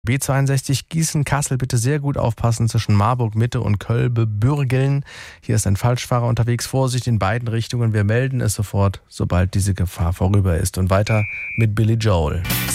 B62 Gießen-Kassel, bitte sehr gut aufpassen zwischen Marburg Mitte und Kölbe-Bürgeln. Hier ist ein Falschfahrer unterwegs. Vorsicht in beiden Richtungen. Wir melden es sofort, sobald diese Gefahr vorüber ist. Und weiter mit Billy Joel.